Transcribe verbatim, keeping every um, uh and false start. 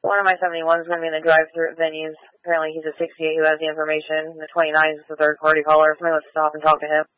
One of my seventy-ones is going to be in the drive-thru at venues. Apparently he's a sixty-eight who has the information. The twenty-nine is the third-party caller. Somebody let's stop and talk to him.